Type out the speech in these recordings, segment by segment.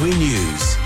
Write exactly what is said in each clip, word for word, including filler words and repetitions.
Kiwi News.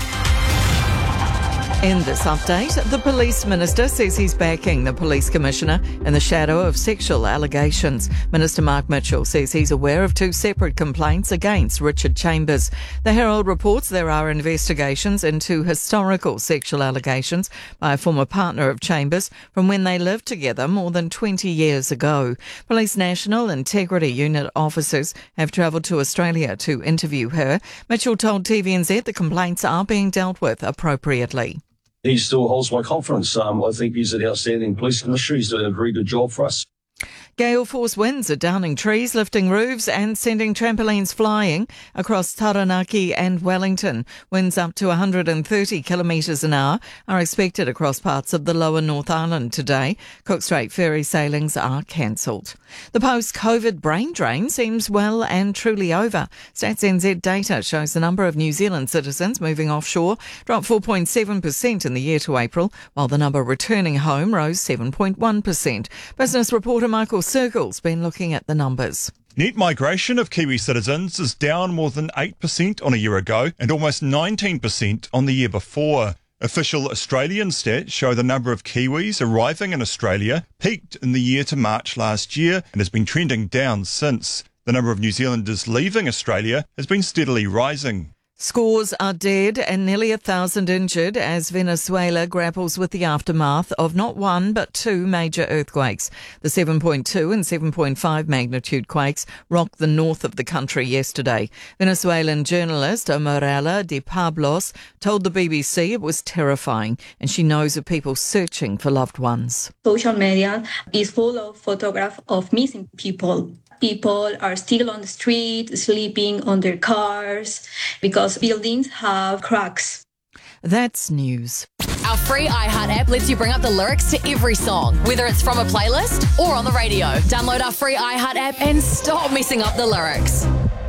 In this update, the police minister says he's backing the police commissioner in the shadow of sexual allegations. Minister Mark Mitchell says he's aware of two separate complaints against Richard Chambers. The Herald reports there are investigations into historical sexual allegations by a former partner of Chambers from when they lived together more than twenty years ago. Police National Integrity Unit officers have travelled to Australia to interview her. Mitchell told T V N Z the complaints are being dealt with appropriately. He still holds my confidence. Um, I think he's an outstanding police commissioner. He's doing a very good job for us. Gale force winds are downing trees, lifting roofs and sending trampolines flying across Taranaki and Wellington. Winds up to one hundred thirty kilometres an hour are expected across parts of the lower North Island today. Cook Strait ferry sailings are cancelled. The post-COVID brain drain seems well and truly over. Stats N Z data shows the number of New Zealand citizens moving offshore dropped four point seven percent in the year to April, while the number returning home rose seven point one percent. Business reporter Michael Circle's been looking at the numbers. Net migration of Kiwi citizens is down more than eight percent on a year ago and almost nineteen percent on the year before. Official Australian stats show the number of Kiwis arriving in Australia peaked in the year to March last year and has been trending down since. The number of New Zealanders leaving Australia has been steadily rising. Scores are dead and nearly a thousand injured as Venezuela grapples with the aftermath of not one but two major earthquakes. The seven point two and seven point five magnitude quakes rocked the north of the country yesterday. Venezuelan journalist Amarela de Pablos told the B B C it was terrifying and she knows of people searching for loved ones. Social media is full of photographs of missing people. People are still on the street, sleeping on their cars, because buildings have cracks. That's news. Our free iHeart app lets you bring up the lyrics to every song, whether it's from a playlist or on the radio. Download our free iHeart app and stop messing up the lyrics.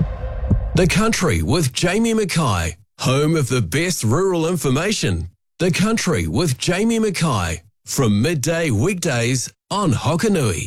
The Country with Jamie Mackay, home of the best rural information. The Country with Jamie Mackay, from midday weekdays on Hokanui.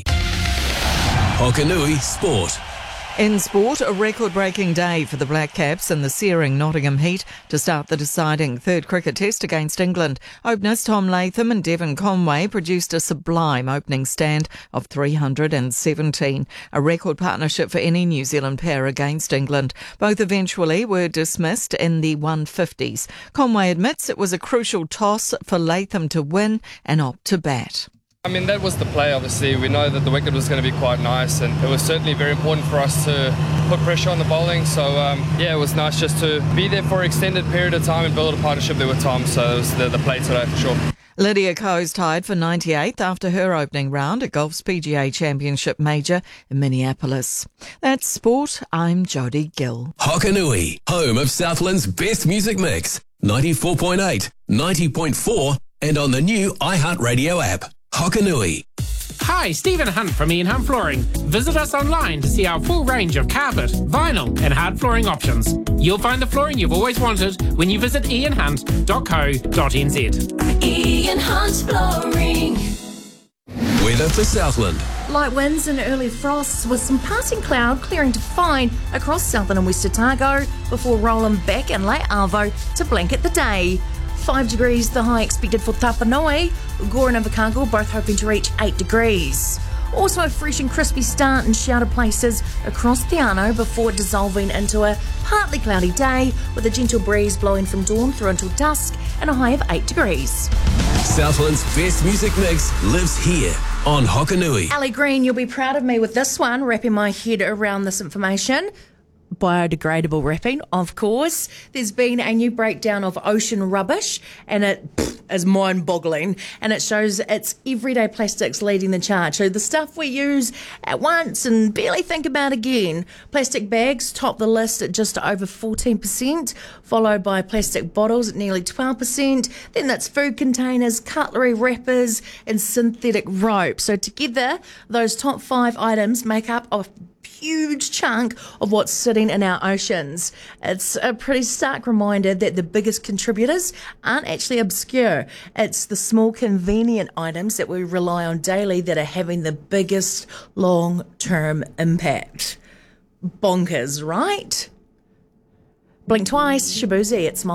Hokanui Sport. In sport, a record-breaking day for the Black Caps and the searing Nottingham Heat to start the deciding third cricket test against England. Openers Tom Latham and Devon Conway produced a sublime opening stand of three hundred seventeen, a record partnership for any New Zealand pair against England. Both eventually were dismissed in the one fifties. Conway admits it was a crucial toss for Latham to win and opt to bat. I mean, that was the play, obviously. We know that the wicket was going to be quite nice, and it was certainly very important for us to put pressure on the bowling. So, um, yeah, it was nice just to be there for an extended period of time and build a partnership there with Tom. So it was the, the play today for sure. Lydia Ko's tied for ninety-eighth after her opening round at Golf's P G A Championship Major in Minneapolis. That's sport. I'm Jodie Gill. Hokanui, home of Southland's best music mix. ninety-four point eight, ninety point four, and on the new iHeartRadio app. Hokanui. Hi, Stephen Hunt from Ian Hunt Flooring. Visit us online to see our full range of carpet, vinyl and hard flooring options. You'll find the flooring you've always wanted when you visit ian hunt dot co dot n z. Ian Hunt Flooring. Weather for Southland. Light winds and early frosts with some passing cloud clearing to fine across Southern and West Otago before rolling back in late Arvo to blanket the day. Five degrees the high expected for Tapanui. Gore and Invercargill both hoping to reach eight degrees. Also a fresh and crispy start in sheltered places across Te Anau before dissolving into a partly cloudy day with a gentle breeze blowing from dawn through until dusk and a high of eight degrees. Southland's best music mix lives here on Hokanui. Ali Green, you'll be proud of me with this one, wrapping my head around this information. Biodegradable wrapping, of course. There's been a new breakdown of ocean rubbish and it pff, is mind-boggling, and it shows it's everyday plastics leading the charge. So the stuff we use at once and barely think about again. Plastic bags top the list at just over fourteen percent, followed by plastic bottles at nearly twelve percent. Then that's food containers, cutlery, wrappers and synthetic rope. So together, those top five items make up a huge chunk of what's sitting in our oceans. It's a pretty stark reminder that the biggest contributors aren't actually obscure. It's the small convenient items that we rely on daily that are having the biggest long-term impact. Bonkers, right? Blink twice, Shabuzi, it's my